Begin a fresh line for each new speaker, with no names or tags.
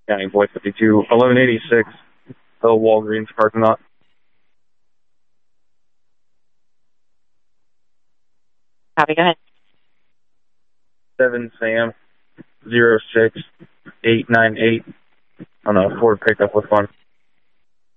County Boy 52, 1186, the Walgreens parking lot.
Copy, go ahead.
7 Sam 06898 on a Ford pickup with fun.